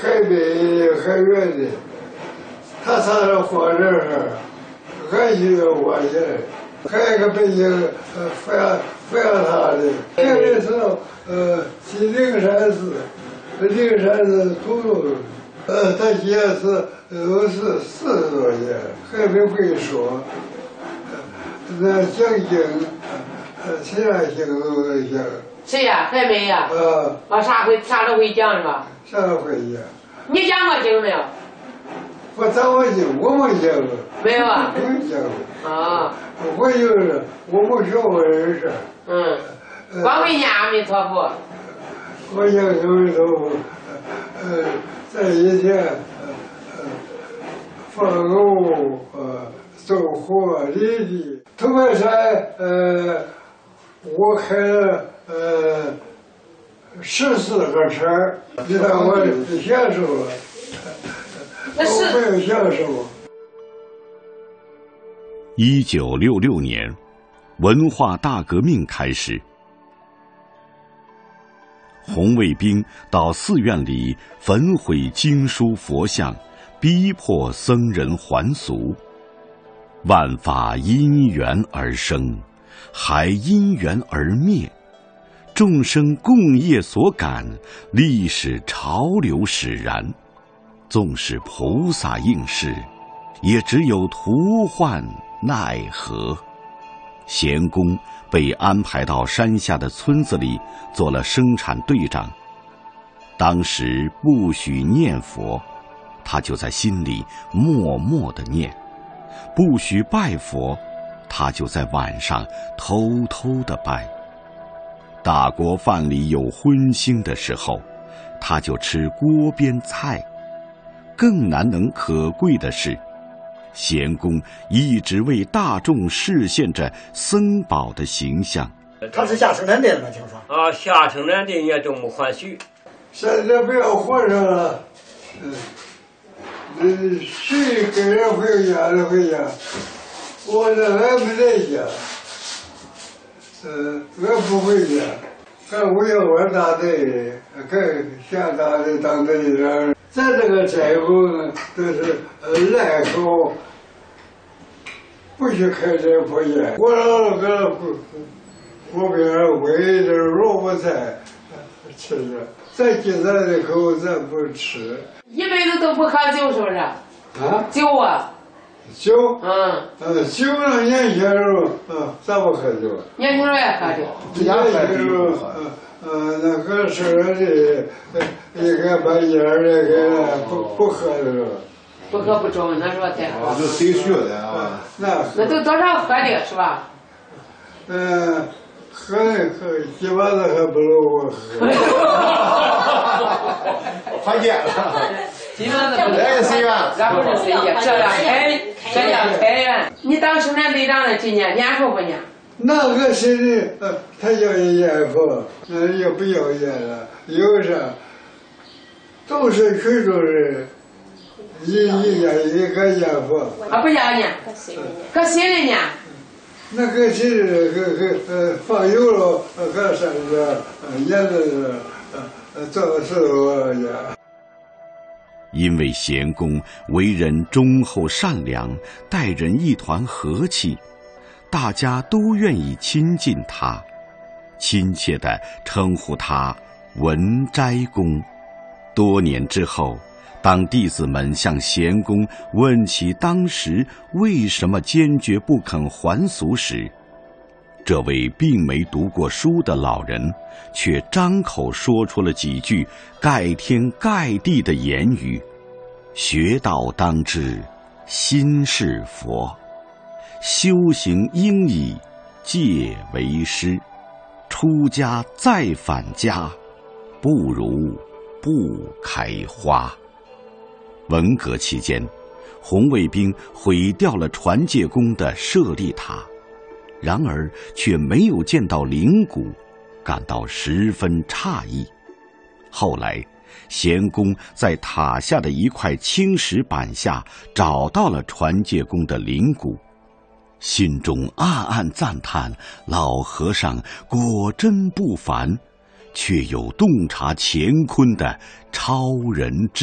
海北海远的，他上了火车上，俺就要挖起来。还有个北京发他的，这个是西灵山寺，灵山寺土路，他写是40多年，还没会说，那讲经，其他经都能讲。 谁呀？还没呀？啥都会讲是吧？ 啥都会讲。 你讲过经没有？ 我讲过经，我没讲过。 没有啊？ 没讲过。 啊。 我就是我没学过人事。 光会念阿弥陀佛。 我念阿弥陀佛，在以前，放牛，走火犁地。头半山，我开了14个车，你看我享受了，我没有享受。 1966年，文化大革命开始，红卫兵到寺院里焚毁经书佛像，逼迫僧人还俗。万法因缘而生，还因缘而灭。众生共业所感，历史潮流使然。纵使菩萨应是，也只有徒患奈何。贤公被安排到山下的村子里做了生产队长。当时不许念佛，他就在心里默默地念；不许拜佛，他就在晚上偷偷地拜。大锅饭里有荤腥的时候，他就吃锅边菜。更难能可贵的是，贤公一直为大众示现着僧宝的形象。 他是下生产队吗？听说下生产队也都没还许。 现在不要活着了，谁给人回家就回家，我这俺没在家，俺不回家，俺为了我大队，俺下大队当队长。咱这个斋后呢，都是赖口，不许开这破烟。我老搁锅边煨着萝卜菜吃着，咱今咱的口咱不吃。 一辈子都不喝酒是不是？酒啊。 酒。酒呢，年轻时候，咱不喝酒。 年轻时候也喝酒。 年轻时候，那个是的，应该把烟那个不喝的了。 不喝不中，那时候才喝。 就谁学的啊？ 那都多少喝的是吧？ 喝基本上还不如我喝。 还见了。 基本上不如。 来个谁呀？ 然后是谁呀？这叫开元。你当生产队长的今年念佛不念？ 那个谁的，他要念佛，也不要念了，有啥？都是群众人，一个念佛。 不要念，搁心里念。 那个谁个放油了，搁上边念的做事呀。 因为贤公为人忠厚善良，待人一团和气，大家都愿意亲近他，亲切地称呼他文斋公。多年之后，当弟子们向贤公问起当时为什么坚决不肯还俗时，这位并没读过书的老人却张口说出了几句盖天盖地的言语：学道当知心是佛，修行应以戒为师，出家再返家，不如不开花。文革期间，红卫兵毁掉了传戒宫的舍利塔，然而却没有见到灵骨，感到十分诧异。后来贤公在塔下的一块青石板下找到了传戒宫的灵骨，心中暗暗赞叹老和尚果真不凡，却有洞察乾坤的超人智